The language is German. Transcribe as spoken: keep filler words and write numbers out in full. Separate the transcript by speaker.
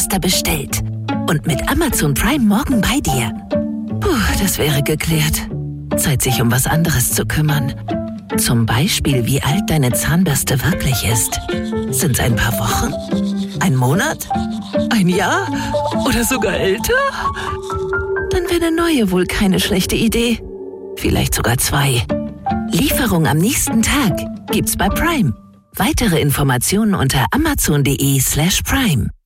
Speaker 1: Zahnpasta bestellt. Und mit Amazon Prime morgen bei dir. Puh, das wäre geklärt. Zeit, sich um was anderes zu kümmern. Zum Beispiel, wie alt deine Zahnbürste wirklich ist. Sind's ein paar Wochen? Ein Monat? Ein Jahr? Oder sogar älter? Dann wäre eine neue wohl keine schlechte Idee. Vielleicht sogar zwei. Lieferung am nächsten Tag gibt's bei Prime. Weitere Informationen unter amazon.de slash Prime.